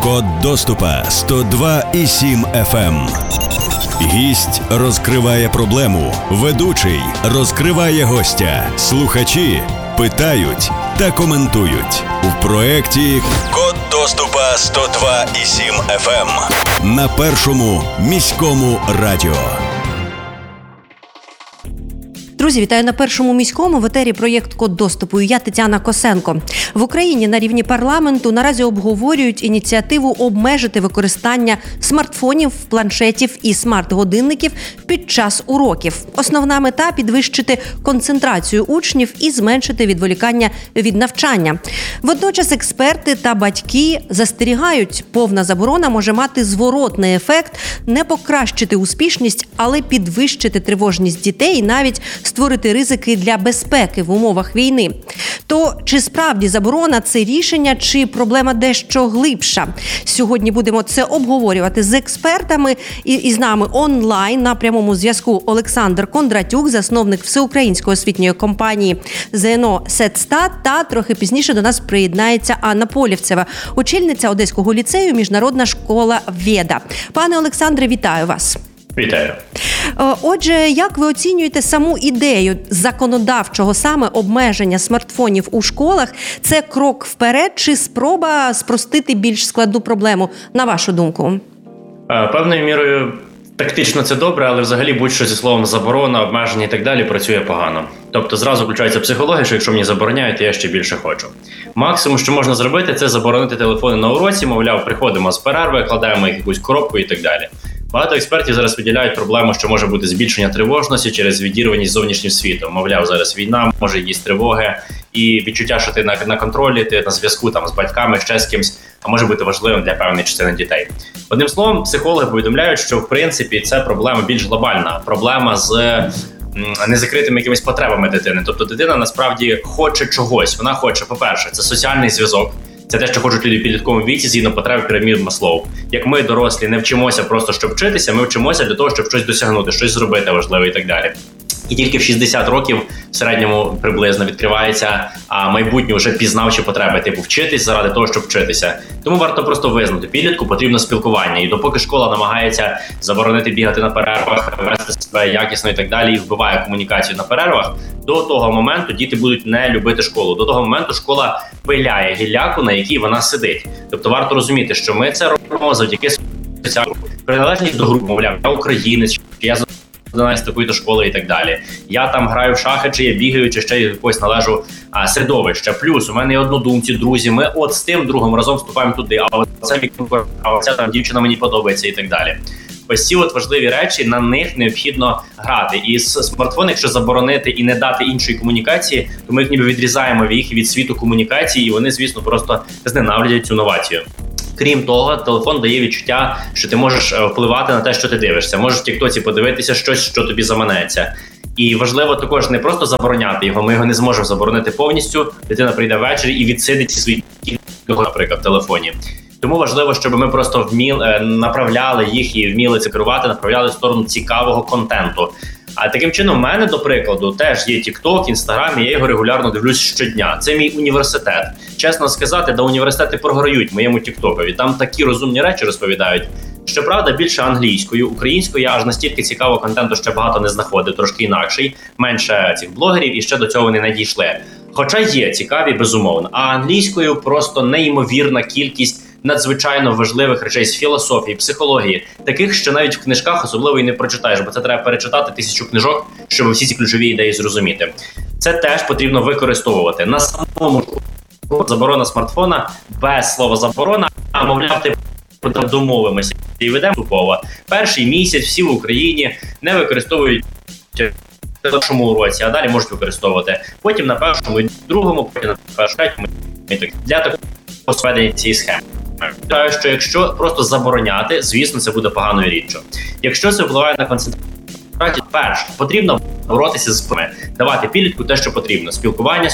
Код доступа 102,7 FM. Гість розкриває проблему. Ведучий розкриває гостя. Слухачі питають та коментують. У проєкті Код доступа 102,7 FM. На першому міському радіо. Друзі, вітаю на першому міському. В етері проєкт «Код доступу». Я Тетяна Косенко. В Україні на рівні парламенту наразі обговорюють ініціативу обмежити використання смартфонів, планшетів і смарт-годинників під час уроків. Основна мета – підвищити концентрацію учнів і зменшити відволікання від навчання. Водночас експерти та батьки застерігають, повна заборона може мати зворотний ефект, не покращити успішність, але підвищити тривожність дітей і навіть створити ризики для безпеки в умовах війни. То чи справді заборона – це рішення, чи проблема дещо глибша? Сьогодні будемо це обговорювати з експертами. І з нами онлайн на прямому зв'язку Олександр Кондратюк, засновник всеукраїнської освітньої компанії ЗНО Сетстат, та трохи пізніше до нас приєднається Анна Полівцева, очільниця Одеського ліцею, міжнародна школа Веда. Пане Олександре, вітаю вас. Вітаю. Отже, як ви оцінюєте саму ідею законодавчого саме обмеження смартфонів у школах? Це крок вперед чи спроба спростити більш складну проблему, на вашу думку? Певною мірою тактично це добре, але взагалі будь-що зі словом заборона, обмеження і так далі працює погано. Тобто зразу включається психологія, що якщо мені забороняють, то я ще більше хочу. Максимум, що можна зробити, це заборонити телефони на уроці, мовляв, приходимо з перерви, кладаємо їх в якусь коробку і так далі. Багато експертів зараз виділяють проблему, що може бути збільшення тривожності через відірваність з зовнішнім світом. Мовляв, зараз війна, може якісь тривоги, і відчуття, що ти на контролі, ти на зв'язку там з батьками, ще з кимсь, а може бути важливим для певної частини дітей. Одним словом, психологи повідомляють, що в принципі це проблема більш глобальна. Проблема з незакритими якимись потребами дитини. Тобто дитина насправді хоче чогось. Вона хоче, по-перше, це соціальний зв'язок. Це те, що хочуть люди в підлітковому віці згідно потреб пірамід Маслоу. Як ми, дорослі, не вчимося просто, щоб вчитися, ми вчимося для того, щоб щось досягнути, щось зробити важливе і так далі. І тільки в 60 років в середньому приблизно відкривається майбутні вже пізнавчі потреби, типу вчитись заради того, щоб вчитися. Тому варто просто визнати, підлітку потрібно спілкування. І допоки школа намагається заборонити бігати на перервах, вести себе якісно і так далі, і вбиває комунікацію на перервах, до того моменту діти будуть не любити школу. До того моменту школа пиляє гілляку, на якій вона сидить. Тобто варто розуміти, що ми це робимо завдяки соціальній приналежність до групи, мовляв, я українець, чи я з такої-то школи і так далі. Я там граю в шахи, чи я бігаю, чи ще якось належу середовище. Плюс у мене є однодумці, друзі, ми от з тим другом разом вступаємо туди, а оце мій конкурент, а оця там дівчина мені подобається і так далі. Ось ці от важливі речі, на них необхідно грати. І смартфон, якщо заборонити і не дати іншої комунікації, то ми їх ніби відрізаємо їх від світу комунікації, і вони, звісно, просто зненавидять цю новацію. Крім того, телефон дає відчуття, що ти можеш впливати на те, що ти дивишся. Можеш в тіктоці подивитися щось, що тобі заманеться. І важливо також не просто забороняти його, ми його не зможемо заборонити повністю. Дитина прийде ввечері і відсидить свої кілька, наприклад, в телефоні. Тому важливо, щоб ми просто направляли їх і вміли це керувати, направляли в сторону цікавого контенту. А таким чином, в мене, до прикладу, теж є TikTok, Instagram, і я його регулярно дивлюсь щодня. Це мій університет. Чесно сказати, університети програють моєму TikTok-ові. Там такі розумні речі розповідають. Щоправда, більше англійською. Українською я аж настільки цікавого контенту ще багато не знаходив, трошки інакший. Менше цих блогерів, і ще до цього вони не дійшли. Хоча є цікаві, безумовно. А англійською просто неймовірна кількість надзвичайно важливих речей з філософії, психології, таких, що навіть в книжках особливо і не прочитаєш, бо це треба перечитати 1000 книжок, щоб всі ці ключові ідеї зрозуміти. Це теж потрібно використовувати. На самому заборона смартфона без слова заборона, а мовляв, домовимося і ведемо поступово. Перший місяць всі в Україні не використовують на першому уроці, а далі можуть використовувати. Потім на першому і другому, потім на першому, третьому і так. Для такого зведення цієї схеми. Вважаю, що якщо просто забороняти, звісно, це буде поганою річчю. Якщо це впливає на концентрацію, перше, потрібно боротися з цими, давати підлітку те, що потрібно. Спілкування.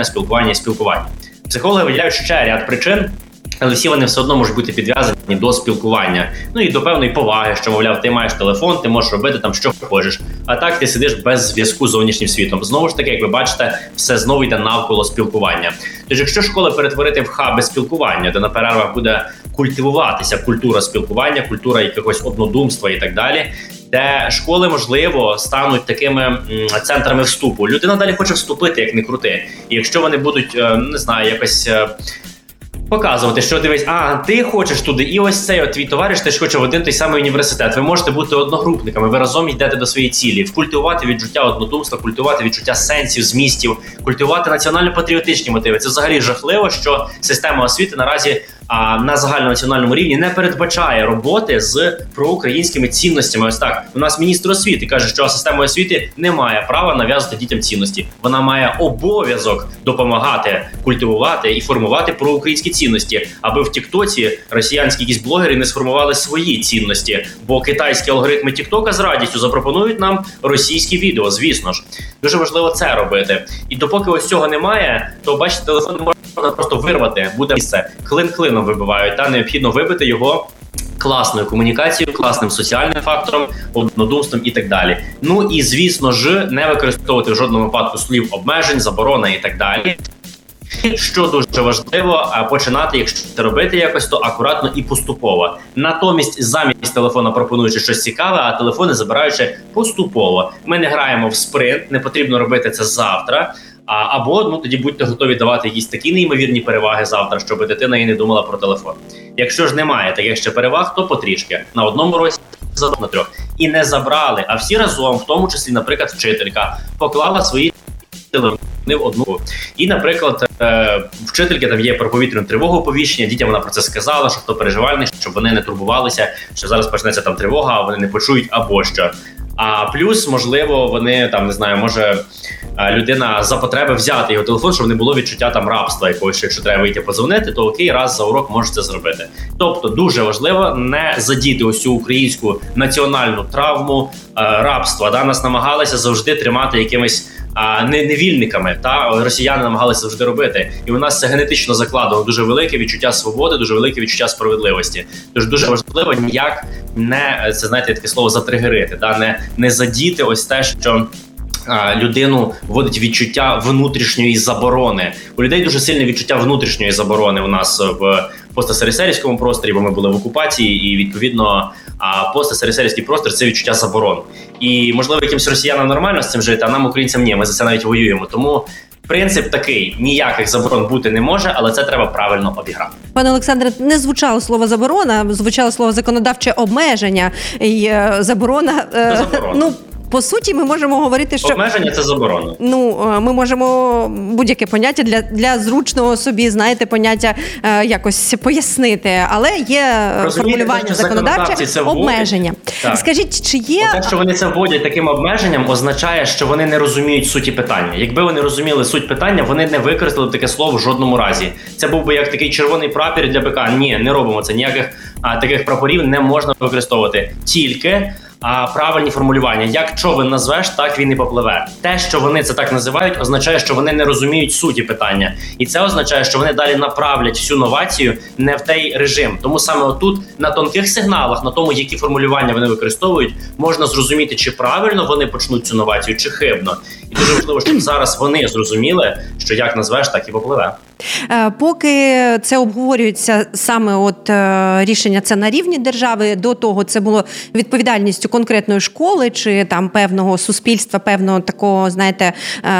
Психологи виділяють ще ряд причин, але всі вони все одно можуть бути підв'язані до спілкування. Ну і до певної поваги, що, мовляв, ти маєш телефон, ти можеш робити там, що хочеш. А так ти сидиш без зв'язку з зовнішнім світом. Знову ж таки, як ви бачите, все знову йде навколо спілкування. Тож, якщо школи перетворити в хаби спілкування, де на перервах буде культивуватися культура спілкування, культура якогось однодумства і так далі, де школи, можливо, стануть такими центрами вступу. Людина далі хоче вступити, як не крути. І якщо вони будуть, не знаю, якось показувати, що дивись, ти хочеш туди, і ось цей твій товариш теж хоче в один той самий університет. Ви можете бути одногрупниками, ви разом йдете до своєї цілі. Культивувати відчуття однодумства, культивувати відчуття сенсів, змістів, культивувати національно-патріотичні мотиви. Це взагалі жахливо, що система освіти наразі на загальнонаціональному рівні не передбачає роботи з проукраїнськими цінностями. Ось так. У нас міністр освіти каже, що система освіти не має права нав'язувати дітям цінності. Вона має обов'язок допомагати культивувати і формувати проукраїнські цінності, аби в Тіктоці росіянські якісь блогери не сформували свої цінності, бо китайські алгоритми Тіктока з радістю запропонують нам російські відео, звісно ж. Дуже важливо це робити. І допоки ось цього немає, то, бачите, телефон не можна просто вирвати, буде місце. Клин клином вибивають, та необхідно вибити його класною комунікацією, класним соціальним фактором, однодумством і так далі. Ну і, звісно ж, не використовувати в жодному випадку слів обмежень, заборона і так далі. Що дуже важливо, починати, якщо це робити якось, то акуратно і поступово. Натомість, замість телефона пропонуючи щось цікаве, а телефони забираючи поступово. Ми не граємо в спринт, не потрібно робити це завтра, або тоді будьте готові давати якісь такі неймовірні переваги завтра, щоб дитина і не думала про телефон. Якщо ж немає таких ще переваг, то потрішки. На одному році, на трьох. І не забрали, а всі разом, в тому числі, наприклад, вчителька, поклала свої телефони в одну. І, наприклад, вчительки там є про повітряну тривогу оповіщення, дітям вона про це сказала, що хто переживальний, щоб вони не турбувалися, що зараз почнеться там тривога, а вони не почують або що. А плюс, можливо, вони там, не знаю, може людина за потреби взяти його телефон, щоб не було відчуття там рабства якогось, що якщо треба вийти подзвонити, то окей, раз за урок може це зробити. Тобто дуже важливо не задіти ось цю українську національну травму рабства. Да? Нас намагалися завжди тримати якимись невільниками, та росіяни намагалися завжди робити. І у нас це генетично закладено дуже велике відчуття свободи, дуже велике відчуття справедливості. Тож дуже важливо ніяк не, це знаєте, таке слово затригерити, да? не задіти ось те, що людину вводить відчуття внутрішньої заборони. У людей дуже сильне відчуття внутрішньої заборони у нас в постсерсерівському просторі, бо ми були в окупації, і відповідно постсерсерівський простір – це відчуття заборон. І можливо якимсь росіянам нормально з цим жити, а нам, українцям, ні, ми за це навіть воюємо. Тому принцип такий: ніяких заборон бути не може, але це треба правильно обіграти. Пане Олександре, не звучало слово заборона, звучало слово законодавче обмеження і заборона. Заборона. По суті, ми можемо говорити, що обмеження – це заборона. Ми можемо будь-яке поняття для зручного собі, знаєте, поняття якось пояснити, але є формулювання законодавче обмеження. Так. Скажіть, чи є... Те, що вони це вводять таким обмеженням, означає, що вони не розуміють суті питання. Якби вони розуміли суть питання, вони не використали б таке слово в жодному разі. Це був би як такий червоний прапір для бика. Ні, не робимо це. Ніяких таких прапорів не можна використовувати. Тільки правильні формулювання. Як човен назвеш, так він і попливе. Те, що вони це так називають, означає, що вони не розуміють суті питання. І це означає, що вони далі направлять всю новацію не в той режим. Тому саме отут, на тонких сигналах, на тому, які формулювання вони використовують, можна зрозуміти, чи правильно вони почнуть цю новацію, чи хибно. І дуже важливо, щоб зараз вони зрозуміли, що як назвеш, так і попливе. Поки це обговорюється саме рішення це на рівні держави, до того це було відповідальністю конкретної школи чи там певного суспільства, певного такого, знаєте,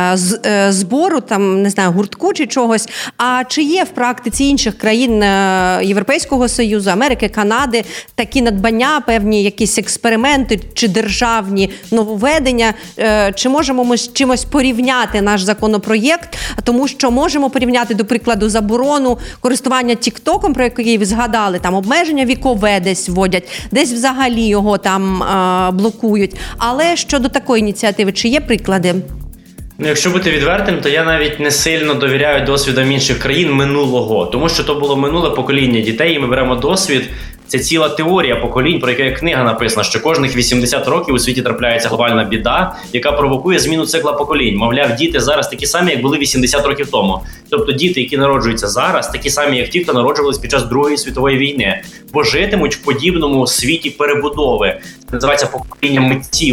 збору, там, не знаю, гуртку чи чогось. А чи є в практиці інших країн Європейського Союзу, Америки, Канади такі надбання, певні якісь експерименти чи державні нововведення? Чи можемо ми з чимось порівняти наш законопроєкт? Тому що можемо порівняти, до прикладу, заборону користування тіктоком, про який ви згадали, там обмеження вікове десь вводять, десь взагалі його там блокують. Але щодо такої ініціативи, чи є приклади? Якщо бути відвертим, то я навіть не сильно довіряю досвідам інших країн минулого, тому що то було минуле покоління дітей, і ми беремо досвід. Це ціла теорія поколінь, про яку є книга написана, що кожних 80 років у світі трапляється глобальна біда, яка провокує зміну цикла поколінь. Мовляв, діти зараз такі самі, як були 80 років тому. Тобто діти, які народжуються зараз, такі самі, як ті, хто народжувались під час Другої світової війни, бо житимуть в подібному світі перебудови. Це називається покоління митців.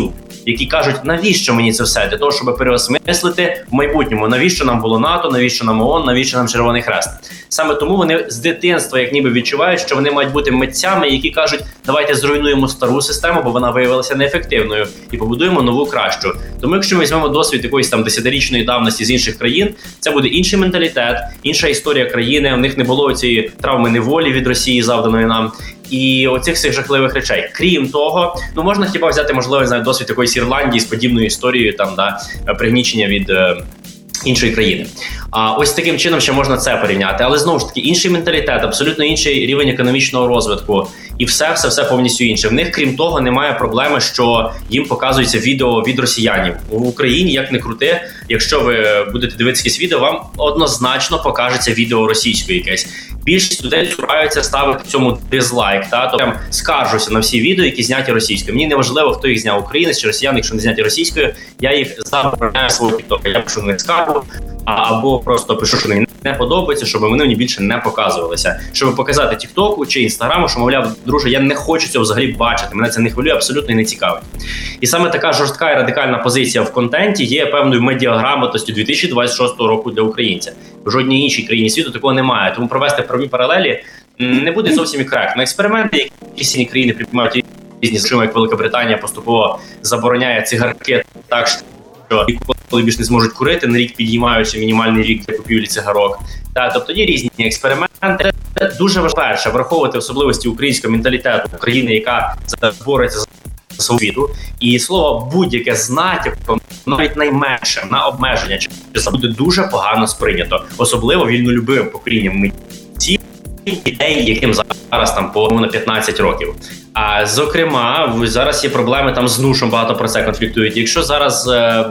які кажуть, навіщо мені це все? Для того, щоб переосмислити в майбутньому, навіщо нам було НАТО, навіщо нам ООН, навіщо нам Червоний Хрест. Саме тому вони з дитинства як ніби відчувають, що вони мають бути митцями, які кажуть, давайте зруйнуємо стару систему, бо вона виявилася неефективною, і побудуємо нову кращу. Тому якщо ми візьмемо досвід якоїсь там 10-річної давності з інших країн, це буде інший менталітет, інша історія країни, у них не було цієї травми неволі від Росії, завданої нам, і оцих всіх жахливих речей. Крім того, можна хіба взяти, можливо, досвід якоїсь Ірландії з подібною історією, пригнічення від іншої країни. А ось таким чином ще можна це порівняти. Але знову ж таки, інший менталітет, абсолютно інший рівень економічного розвитку. І все повністю інше. В них, крім того, немає проблеми, що їм показується відео від росіянів. В Україні, як не крути, якщо ви будете дивитися якісь відео, вам однозначно покажеться відео російською якесь. Більшість людей цураються ставити цьому дизлайк, тобто прям скаржуся на всі відео, які зняті російською. Мені не важливо, хто їх зняв, українець чи росіяни, якщо не зняті російською, я їх забороняю свого тіктока. Я пишу не скаргу, або просто пишу, що мені не подобається, щоб вони мені більше не показувалися. Щоб показати тіктоку чи інстаграму, що, мовляв, друже, я не хочу цього взагалі бачити, мене це не хвилює, абсолютно і не цікавить. І саме така жорстка і радикальна позиція в контенті є певною медіаграмотністю 2026 року для українця. В жодній іншій країні світу такого немає. Тому провести праві паралелі не буде зовсім і коректно. Експерименти, які різні країни приймають різні зачини, як Велика Британія поступово забороняє цигарки так, що коли більше не зможуть курити, на рік підіймаючи мінімальний вік для купівлі цигарок. Тобто є різні експерименти. Дуже важливо враховувати особливості українського менталітету країни, яка бореться за свободу. І слово будь-яке з натяком, навіть найменше, на обмеження, чи буде дуже погано сприйнято. Особливо вільнолюбивим поколінням митців, дітей, яким зараз там по 15 років. А зокрема, зараз є проблеми там з нушом, багато про це конфліктують. Якщо зараз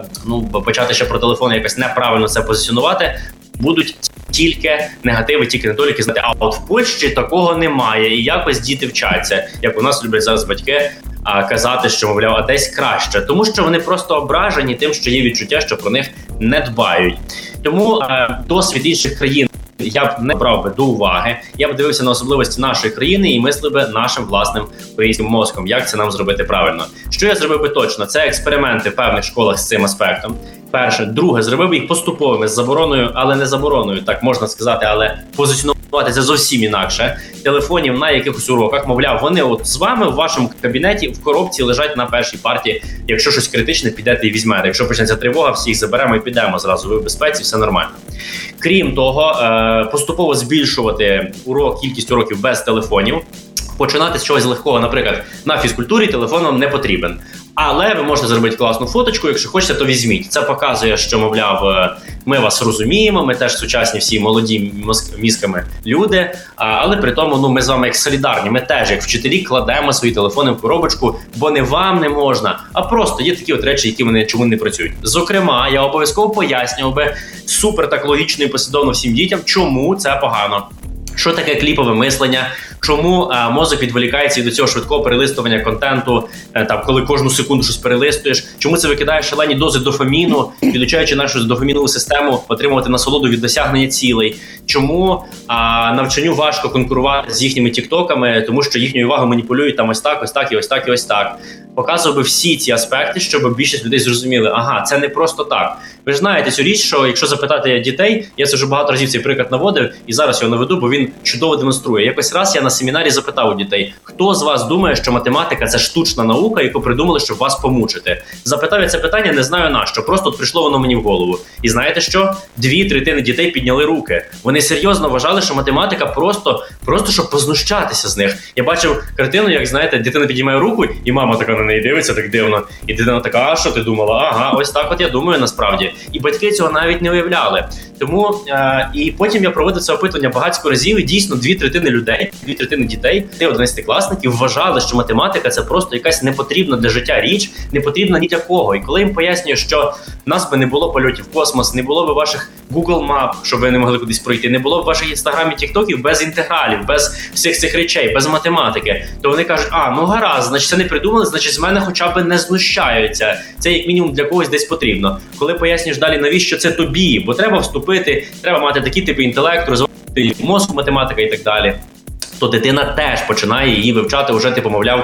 почати ще про телефони якось неправильно це позиціонувати, будуть тільки негативи, тільки недоліки. А от в Польщі такого немає, і якось діти вчаться, як у нас люблять зараз батьки казати, що, мовляв, а десь краще. Тому що вони просто ображені тим, що є відчуття, що про них не дбають. Тому досвід інших країн я б не брав би до уваги, я б дивився на особливості нашої країни і мислив би нашим власним українським мозком, як це нам зробити правильно. Що я зробив би точно? Це експерименти в певних школах з цим аспектом. Перше. Друге, зробив би їх поступовими, з забороною, але не забороною, так можна сказати, але позиціонувати це зовсім інакше. Телефонів на якихось уроках, мовляв, вони от з вами в вашому кабінеті в коробці лежать на першій парті. Якщо щось критичне, підете і візьмете. Якщо почнеться тривога, всіх заберемо і підемо зразу. Ви в безпеці, все нормально. Крім того, поступово збільшувати кількість уроків без телефонів. Починати з чогось легкого, наприклад, на фізкультурі телефон вам не потрібен. Але ви можете зробити класну фоточку, якщо хочете, то візьміть. Це показує, що, мовляв, ми вас розуміємо, ми теж сучасні всі молоді мізками люди, але при тому ми з вами як солідарні, ми теж як вчителі кладемо свої телефони в коробочку, бо не вам не можна, а просто є такі от речі, які вони чому не працюють. Зокрема, я обов'язково пояснював би супер так логічно і послідовно всім дітям, чому це погано. Що таке кліпове мислення? Чому мозок відволікається від цього швидкого перелистування контенту, коли кожну секунду щось перелистуєш? Чому це викидає шалені дози дофаміну, підключаючи нашу дофамінову систему, отримувати насолоду від досягнення цілей? Чому навчанню важко конкурувати з їхніми тіктоками, тому що їхньою увагою маніпулюють ось так, ось так і ось так і ось так? Показував би всі ці аспекти, щоб більшість людей зрозуміли, це не просто так. Ви ж знаєте цю річ, що якщо запитати дітей, я це вже багато разів цей приклад наводив, і зараз його наведу, бо він чудово демонструє. Якось раз я на семінарі запитав у дітей, хто з вас думає, що математика – це штучна наука, яку придумали, щоб вас помучити? Запитав я це питання, не знаю на що, просто прийшло воно мені в голову. І знаєте що? 2/3 дітей підняли руки. Вони серйозно вважали, що математика просто щоб познущатися з них. Я бачив картину, як, знаєте, дитина підіймає руку, і мама така на неї дивиться так дивно. І дитина така, а що ти думала? Ось так от я думаю насправді. І батьки цього навіть не уявляли. Тому, і потім я проводив це опитування багатько разів, і дійсно 2/3 людей, 2/3 дітей, 11-класників вважали, що математика – це просто якась непотрібна для життя річ, не потрібна ні для кого. І коли їм пояснюю, що в нас би не було польотів в космос, не було б ваших Google Map, щоб ви не могли кудись пройти, не було б ваших інстаграмів, тіктоків без інтегралів, без всіх цих речей, без математики, то вони кажуть, гаразд, значить це не придумали, значить з мене хоча б не знущаються. Це як мінімум для когось десь потрібно. Коли пояснюєш далі, навіщо це тобі, бо треба вступити, треба мати такі типи інтелекту, розвивати мозку, математика і так далі, то дитина теж починає її вивчати вже, мовляв,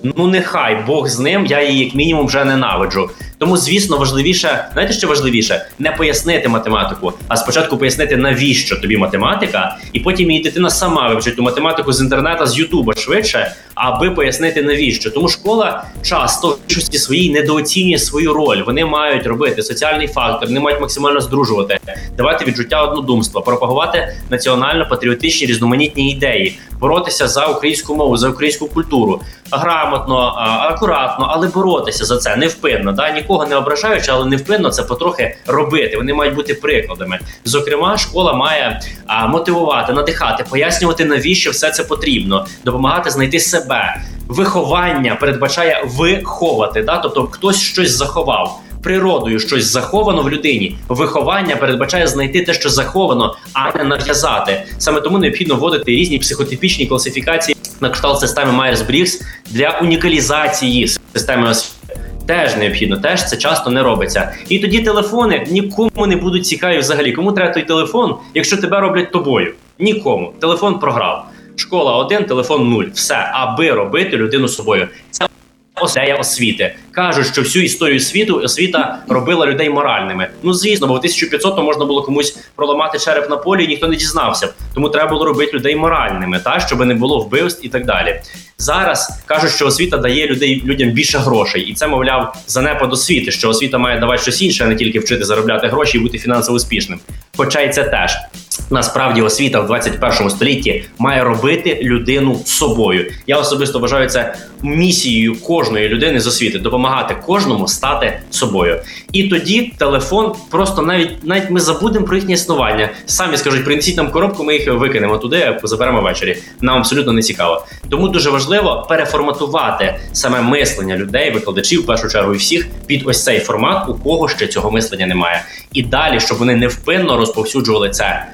ну нехай, Бог з ним, я її як мінімум вже ненавиджу. Тому, звісно, важливіше, знаєте, що важливіше? Не пояснити математику, а спочатку пояснити, навіщо тобі математика, і потім її дитина сама вивчить ту математику з інтернету, з Ютуба швидше, аби пояснити, навіщо. Тому школа часто в більшості своїй недооцінює свою роль. Вони мають робити соціальний фактор, вони мають максимально здружувати, давати відчуття однодумства, пропагувати національно-патріотичні різноманітні ідеї, боротися за українську мову, за українську культуру. Грамотно, акуратно, але боротися за це невпинно, да? Нікого не ображаючи, але невпинно це потрохи робити. Вони мають бути прикладами. Зокрема, школа має мотивувати, надихати, пояснювати, навіщо все це потрібно, допомагати знайти себе. Виховання передбачає виховати, да? Тобто хтось щось заховав. Природою щось заховано в людині. Виховання передбачає знайти те, що заховано, а не нав'язати. Саме тому необхідно вводити різні психотипічні класифікації на кшталт системи Майерс-Бріггс для унікалізації системи освіти. Теж необхідно, теж це часто не робиться. І тоді телефони нікому не будуть цікаві взагалі. Кому треба той телефон, якщо тебе роблять тобою? Нікому. Телефон програв. Школа 1, телефон 0. Все, аби робити людину собою. Це ідея освіти. Кажуть, що всю історію світу освіта робила людей моральними. Ну, звісно, бо в 1500-му можна було комусь проламати череп на полі, і ніхто не дізнався. Тому треба було робити людей моральними, так, щоб не було вбивств і так далі. Зараз кажуть, що освіта дає людям більше грошей. І це, мовляв, занепад освіти, що освіта має давати щось інше, а не тільки вчити заробляти гроші і бути фінансово успішним. Хоча і це теж. Насправді освіта в 21 столітті має робити людину собою. Я особисто вважаю це місією кожної людини з освіти – допомагати кожному стати собою. І тоді телефон просто навіть ми забудемо про їхнє існування. Самі скажуть, принесіть нам коробку, ми їх викинемо туди, заберемо ввечері. Нам абсолютно не цікаво. Тому дуже важливо переформатувати саме мислення людей, викладачів, в першу чергу і всіх, під ось цей формат, у кого ще цього мислення немає. І далі, щоб вони невпинно розповсюджували це.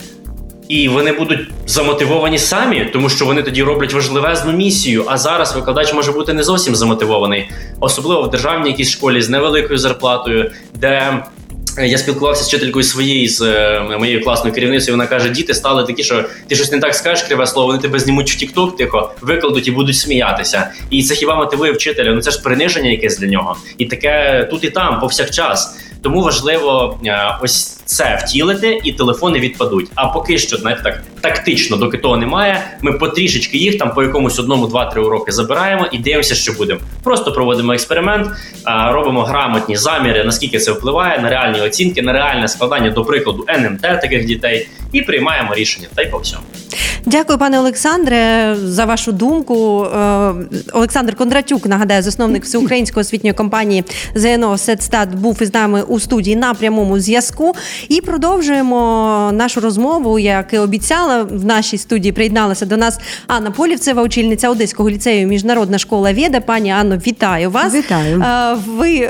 І вони будуть замотивовані самі, тому що вони тоді роблять важливезну місію. А зараз викладач може бути не зовсім замотивований. Особливо в державній якійсь школі з невеликою зарплатою, де я спілкувався з вчителькою з моєю класною керівницею, вона каже, діти стали такі, що ти щось не так скажеш, криве слово, вони тебе знімуть в TikTok тихо, викладуть і будуть сміятися. І це хіба мотивує вчителя? Ну це ж приниження якесь для нього. І таке тут і там, повсякчас. Тому важливо ось це втілити, і телефони відпадуть. А поки що, знаєте, так тактично, доки того немає, ми потрішечки їх там по якомусь 1, 2, 3 уроки забираємо і дивимося, що будемо. Просто проводимо експеримент, робимо грамотні заміри, наскільки це впливає на реальні оцінки, на реальне складання, до прикладу, НМТ таких дітей, і приймаємо рішення. Та й по всьому. Дякую, пане Олександре, за вашу думку. Олександр Кондратюк, нагадаю, засновник всеукраїнської освітньої компанії ЗНО «Сетстат», був із нами у студії на прямому зв'язку. І продовжуємо нашу розмову. Як і обіцяла, в нашій студії приєдналася до нас Анна Полівцева, очільниця Одеського ліцею «Міжнародна школа Веда». Пані Анно, вітаю вас. Вітаю. Ви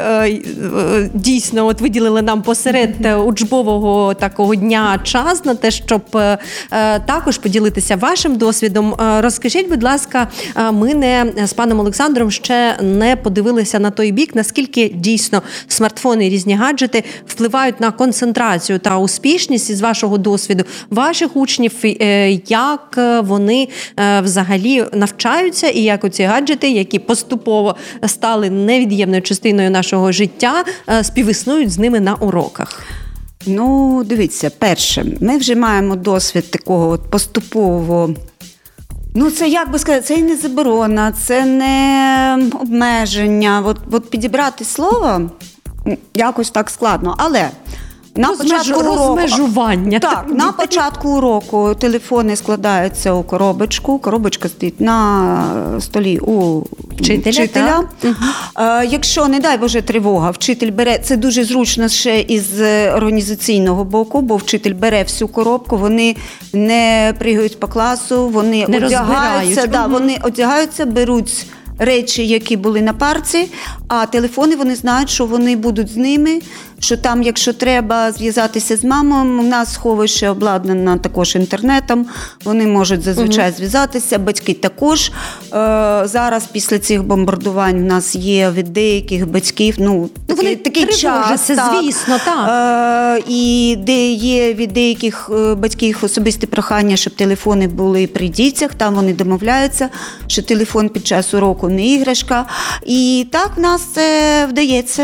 дійсно виділили нам посеред учбового такого дня час на те, щоб також поділитися вашим досвідом. Розкажіть, будь ласка, ми з паном Олександром ще не подивилися на той бік, наскільки дійсно смартфони і різні гаджети впливають на концентрацію та успішність із вашого досвіду ваших учнів, як вони взагалі навчаються і як оці гаджети, які поступово стали невід'ємною частиною нашого життя, співіснують з ними на уроках. Ну, дивіться, перше, ми вже маємо досвід такого поступового, це, як би сказати, це і не заборона, це не обмеження. От підібрати слово якось так складно, але на початку розмежування. Так, на початку уроку телефони складаються у коробочку. Коробочка стоїть на столі у вчителя. Якщо, не дай Боже, тривога, вчитель бере, це дуже зручно ще із організаційного боку, бо вчитель бере всю коробку, вони не пригають по класу, вони одягаються, беруть речі, які були на парці, а телефони, вони знають, що вони будуть з ними що там, якщо треба зв'язатися з мамою, у нас сховище обладнано також інтернетом, вони можуть зазвичай зв'язатися, батьки також. Зараз після цих бомбардувань у нас є від деяких батьків, такий час. Звісно, так. І де є від деяких батьків особисті прохання, щоб телефони були при дітях, там вони домовляються, що телефон під час уроку не іграшка. І так в нас це вдається.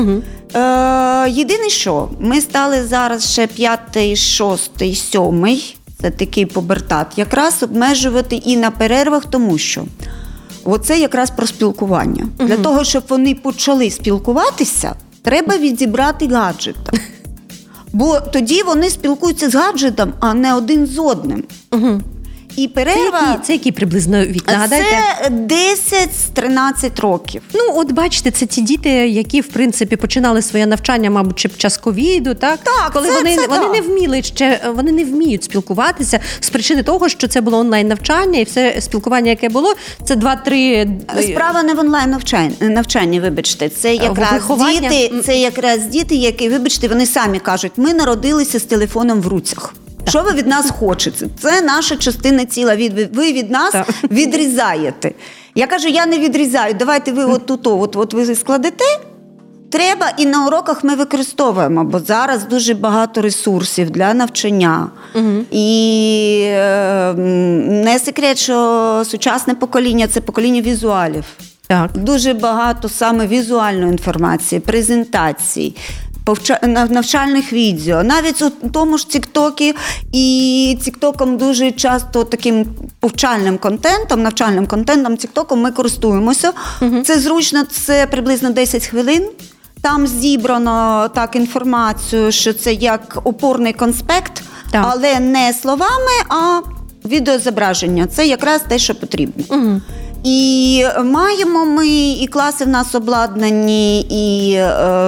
Єдине що, ми стали зараз ще 5, 6, 7, це такий пубертат, якраз обмежувати і на перервах, тому що оце якраз про спілкування. Для того, щоб вони почали спілкуватися, треба відібрати гаджета. Бо тоді вони спілкуються з гаджетом, а не один з одним. І перерва... Це який приблизно вік? Нагадайте? Це 10-13 років. От бачите, це ті діти, які, в принципі, починали своє навчання, мабуть, ще під час ковіду, так? Коли вони не вміли вони не вміють спілкуватися з причини того, що це було онлайн-навчання, і все спілкування, яке було, це 2-3... Справа не в онлайн-навчанні, вибачте. Це якраз діти, які, вибачте, вони самі кажуть, ми народилися з телефоном в руцях. Що ви від нас хочете? Це наша частина тіла. Ви від нас відрізаєте. Я кажу, я не відрізаю. Давайте ви от ви складете. Треба, і на уроках ми використовуємо, бо зараз дуже багато ресурсів для навчання. І не секрет, що сучасне покоління – це покоління візуалів. Так. Дуже багато саме візуальної інформації, презентацій, навчальних відео. Навіть у тому ж Тік-Токі, і Тік-Током дуже часто таким повчальним контентом, навчальним контентом Тік-Током ми користуємося. Це зручно, це приблизно 10 хвилин. Там зібрано так інформацію, що це як опорний конспект, але не словами, а відеозображення. Це якраз те, що потрібно. І маємо ми, і класи в нас обладнані, і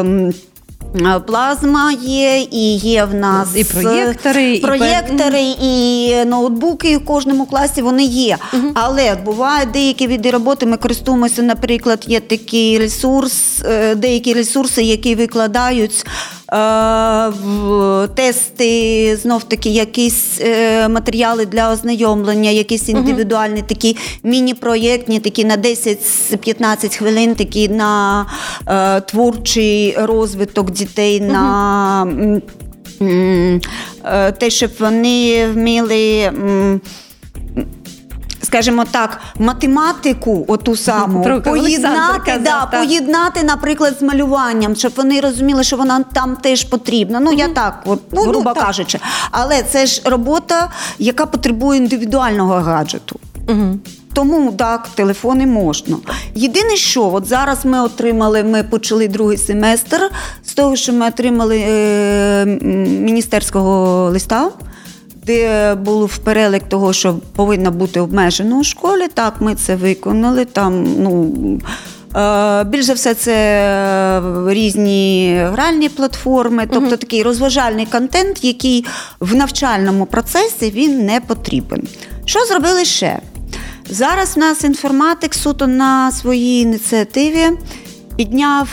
плазма є, і є в нас і проєктори, і ноутбуки в кожному класі вони є. Але бувають деякі види роботи, ми користуємося, наприклад, є такий ресурс, деякі ресурси, які викладають в тести, знов-таки якісь матеріали для ознайомлення, якісь індивідуальні такі міні-проєктні, такі на 10-15 хвилин, такі на творчий розвиток дітей, на те, щоб вони вміли, скажімо так, математику оту саму поєднати, наприклад, з малюванням, щоб вони розуміли, що вона там теж потрібна. Я так, грубо кажучи. Але це ж робота, яка потребує індивідуального гаджету. Тому, так, телефони можна. Єдине, що от зараз ми почали другий семестр з того, що ми отримали міністерського листа, де був перелік того, що повинно бути обмежено у школі. Так, ми це виконали. Там, більш за все, це різні гральні платформи, тобто такий розважальний контент, який в навчальному процесі він не потрібен. Що зробили ще? Зараз в нас інформатик суто на своїй ініціативі підняв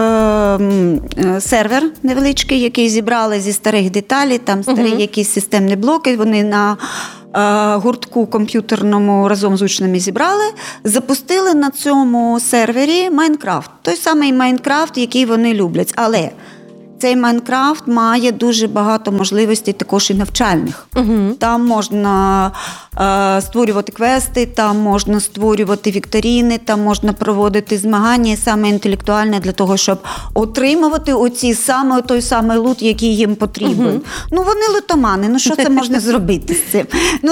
сервер невеличкий, який зібрали зі старих деталей, там старі якісь системні блоки, вони на гуртку комп'ютерному разом з учнями зібрали, запустили на цьому сервері Майнкрафт. Той самий Майнкрафт, який вони люблять, але цей Майнкрафт має дуже багато можливостей також і навчальних. Там можна створювати квести, там можна створювати вікторини, там можна проводити змагання, саме інтелектуальне, для того, щоб отримувати той самий лут, який їм потрібен. Вони лутомани, що це можна зробити з цим?